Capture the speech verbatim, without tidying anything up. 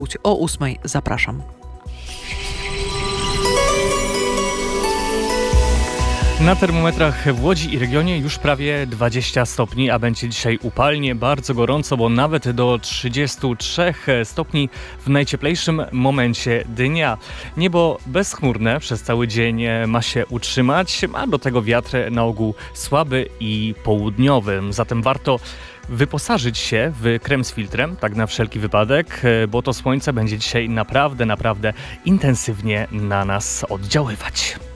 O ósmej zapraszam. Na termometrach w Łodzi i regionie już prawie dwadzieścia stopni, a będzie dzisiaj upalnie, bardzo gorąco, bo nawet do trzydziestu trzech stopni w najcieplejszym momencie dnia. Niebo bezchmurne przez cały dzień ma się utrzymać, a do tego wiatr na ogół słaby i południowy. Zatem warto wyposażyć się w krem z filtrem, tak na wszelki wypadek, bo to słońce będzie dzisiaj naprawdę, naprawdę intensywnie na nas oddziaływać.